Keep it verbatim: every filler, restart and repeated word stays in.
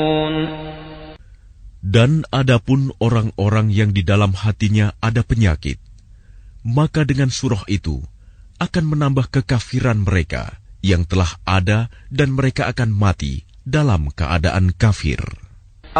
Dan adapun orang-orang yang di dalam hatinya ada penyakit, maka dengan surah itu akan menambah kekafiran mereka yang telah ada dan mereka akan mati dalam keadaan kafir.